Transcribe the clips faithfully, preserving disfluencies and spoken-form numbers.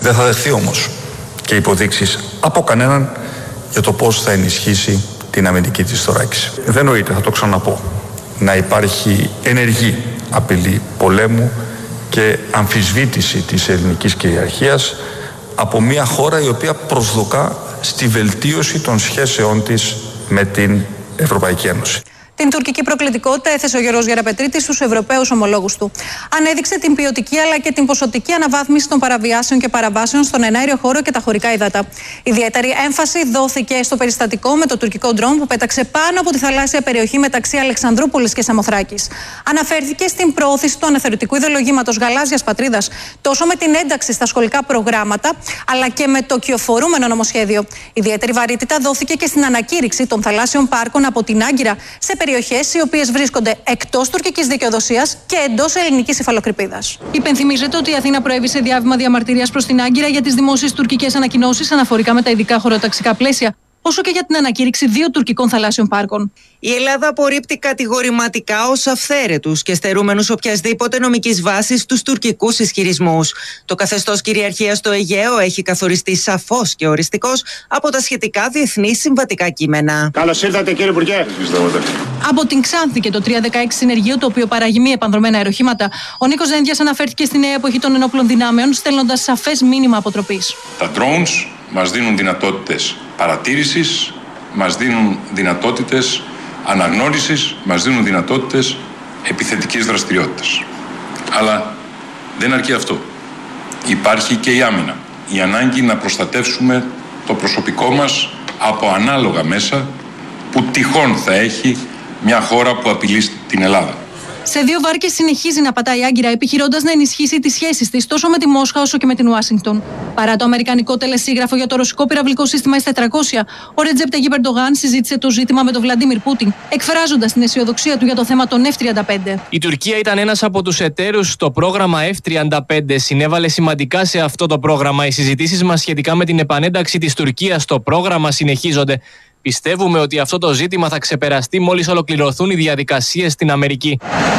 Δεν θα δεχθεί όμως και υποδείξεις από κανέναν για το πώς θα ενισχύσει την αμυντική της θωράκιση. Δεν νοείται, θα το ξαναπώ, να υπάρχει ενεργή απειλή πολέμου και αμφισβήτηση της ελληνικής κυριαρχίας από μια χώρα η οποία προσδοκά στη βελτίωση των σχέσεών της με την Ευρωπαϊκή Ένωση. Την τουρκική προκλητικότητα έθεσε ο Γιώργος Γεραπετρίτης στους Ευρωπαίους ομολόγους του. Ανέδειξε την ποιοτική αλλά και την ποσοτική αναβάθμιση των παραβιάσεων και παραβάσεων στον εναέριο χώρο και τα χωρικά υδάτα. Ιδιαίτερη έμφαση δόθηκε στο περιστατικό με το τουρκικό ντρόν που πέταξε πάνω από τη θαλάσσια περιοχή μεταξύ Αλεξανδρούπολης και Σαμοθράκης. Αναφέρθηκε στην προώθηση του αναθεωρητικού ιδεολογήματος γαλάζιας πατρίδας, τόσο με την ένταξη στα σχολικά προγράμματα, αλλά και με το κυοφορούμενο νομοσχέδιο. Ιδιαίτερη βαρύτητα δόθηκε και στην ανακήρυξη των θαλάσσιων πάρκων από την Άγκυρα σε περιοχές οι οποίες βρίσκονται εκτός τουρκικής δικαιοδοσίας και εντός ελληνικής υφαλοκρηπίδας. Υπενθυμίζεται ότι η Αθήνα προέβη σε διάβημα διαμαρτυρίας προς την Άγκυρα για τις δημόσιες τουρκικές ανακοινώσεις αναφορικά με τα ειδικά χωροταξικά πλαίσια, όσο και για την ανακήρυξη δύο τουρκικών θαλάσσιων πάρκων. Η Ελλάδα απορρίπτει κατηγορηματικά ως αυθαίρετους και στερούμενους οποιασδήποτε νομικής βάσης τους τουρκικούς ισχυρισμούς. Το καθεστώς κυριαρχίας στο Αιγαίο έχει καθοριστεί σαφώς και οριστικώς από τα σχετικά διεθνή συμβατικά κείμενα. Καλώς ήρθατε, κύριε Υπουργέ. Από την Ξάνθη και το τριακόσια δεκαέξι συνεργείο, το οποίο παράγει μη επανδρομένα αεροχήματα, ο Νίκος Δένδιας αναφέρθηκε στη νέα εποχή των ενόπλων δυνάμεων, στέλνοντας σαφές μήνυμα αποτροπής. Τα drones μας δίνουν δυνατότητες παρατήρησης, μας δίνουν δυνατότητες αναγνώρισης, μας δίνουν δυνατότητες επιθετικής δραστηριότητας. Αλλά δεν αρκεί αυτό. Υπάρχει και η άμυνα. Η ανάγκη να προστατεύσουμε το προσωπικό μας από ανάλογα μέσα που τυχόν θα έχει μια χώρα που απειλεί την Ελλάδα. Σε δύο βάρκες συνεχίζει να πατάει η Άγκυρα, επιχειρώντας να ενισχύσει τις σχέσεις της τόσο με τη Μόσχα όσο και με την Ουάσιγκτον. Παρά το αμερικανικό τελεσίγραφο για το ρωσικό πυραυλικό σύστημα ες τετρακόσια, ο Ρετζέπ Ταγιίπ Ερντογάν συζήτησε το ζήτημα με τον Βλαντίμιρ Πούτιν, εκφράζοντας την αισιοδοξία του για το θέμα των εφ τριάντα πέντε. Η Τουρκία ήταν ένας από τους εταίρους στο πρόγραμμα εφ τριάντα πέντε. Συνέβαλε σημαντικά σε αυτό το πρόγραμμα. Οι συζητήσεις μας σχετικά με την επανένταξη της Τουρκίας στο πρόγραμμα συνεχίζονται. Πιστεύουμε ότι αυτό το ζήτημα θα ξεπεραστεί μόλις ολοκληρωθούν οι διαδικασίες στην Αμερική.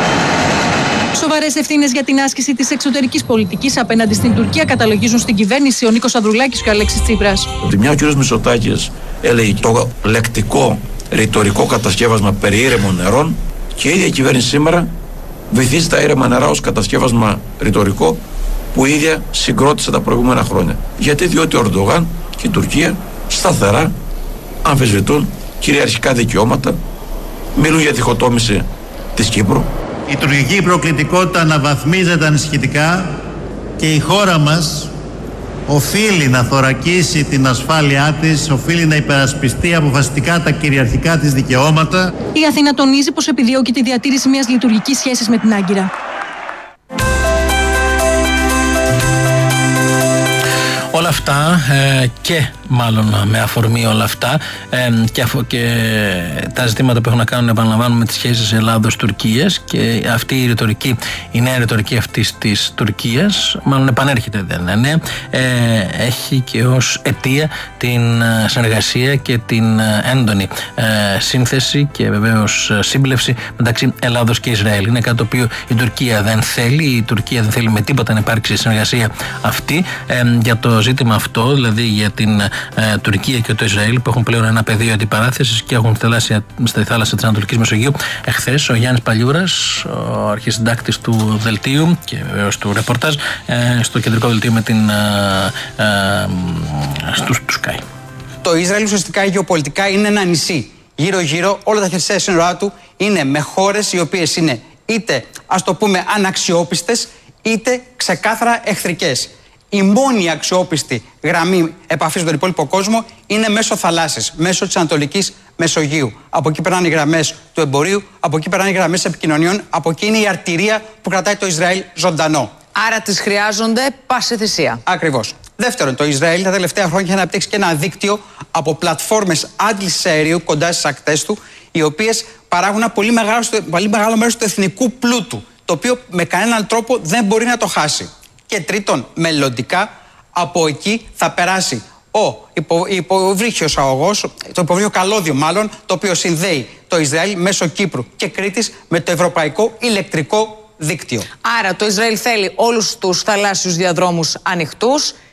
Σοβαρές ευθύνες για την άσκηση της εξωτερικής πολιτικής απέναντι στην Τουρκία καταλογίζουν στην κυβέρνηση ο Νίκος Ανδρουλάκης και ο Αλέξης Τσίπρας. Τη μια ο κ. Μητσοτάκης έλεγε το λεκτικό ρητορικό κατασκεύασμα περί ήρεμων νερών και η ίδια κυβέρνηση σήμερα βυθίζει τα ήρεμα νερά ως κατασκεύασμα ρητορικό που η ίδια συγκρότησε τα προηγούμενα χρόνια. Γιατί, διότι ο Ερντογάν και η Τουρκία σταθερά αμφισβητούν κυριαρχικά δικαιώματα, μιλούν για διχοτόμηση της Κύπρου. Η τουρκική προκλητικότητα αναβαθμίζεται ανησυχητικά και η χώρα μας οφείλει να θωρακίσει την ασφάλειά της, οφείλει να υπερασπιστεί αποφασιστικά τα κυριαρχικά της δικαιώματα. Η Αθήνα τονίζει πως επιδιώκει τη διατήρηση μιας λειτουργικής σχέσης με την Άγκυρα. Όλα αυτά ε, και μάλλον με αφορμή όλα αυτά ε, και, αφο, και τα ζητήματα που έχουν να κάνουν, επαναλαμβάνουμε, με τις σχέσεις Ελλάδος-Τουρκίας και αυτή η ρητορική, η νέα ρητορική αυτής της Τουρκίας, μάλλον επανέρχεται, δεν είναι, ε, έχει και ως αιτία την συνεργασία και την έντονη ε, σύνθεση και βεβαίως σύμπλευση μεταξύ Ελλάδος και Ισραήλ. Είναι κάτι το οποίο η Τουρκία δεν θέλει, η Τουρκία δεν θέλει με τίποτα να υπάρξει συνεργασία αυτή ε, για το ζήτημα αυτό, δηλαδή για την ε, Τουρκία και το Ισραήλ, που έχουν πλέον ένα πεδίο αντιπαράθεσης και έχουν θαλάσσια, στη θάλασσα της Ανατολικής Μεσογείου. Εχθές ο Γιάννης Παλιούρας, ο αρχισυντάκτης του δελτίου και βεβαίως του ρεπορτάζ, ε, στο κεντρικό δελτίο με την ε, ε, στους, του Sky. Το Ισραήλ ουσιαστικά γεωπολιτικά είναι ένα νησί. Γύρω-γύρω όλα τα χερσαία σύνορά του είναι με χώρες οι οποίες είναι είτε, ας το πούμε, αναξιόπιστες, είτε ξεκάθαρα εχθρικές. Η μόνη αξιόπιστη γραμμή επαφής στον υπόλοιπο κόσμο είναι μέσω θαλάσσης, μέσω της Ανατολικής Μεσογείου. Από εκεί περνάνε οι γραμμές του εμπορίου, από εκεί περνάνε οι γραμμές επικοινωνιών, από εκεί είναι η αρτηρία που κρατάει το Ισραήλ ζωντανό. Άρα τις χρειάζονται πάση θυσία. Ακριβώς. Δεύτερον, το Ισραήλ τα τελευταία χρόνια έχει αναπτύξει και ένα δίκτυο από πλατφόρμες άντλησης αερίου κοντά στις ακτές του, οι οποίες παράγουν ένα πολύ μεγάλο, πολύ μεγάλο μέρος του εθνικού πλούτου, το οποίο με κανέναν τρόπο δεν μπορεί να το χάσει. Και τρίτον, μελλοντικά από εκεί θα περάσει ο υπο, υποβρύχιος αγωγός, το υποβρύχιο καλώδιο μάλλον, το οποίο συνδέει το Ισραήλ μέσω Κύπρου και Κρήτης με το ευρωπαϊκό ηλεκτρικό δίκτυο. Άρα το Ισραήλ θέλει όλους τους θαλάσσιους διαδρόμους ανοιχτούς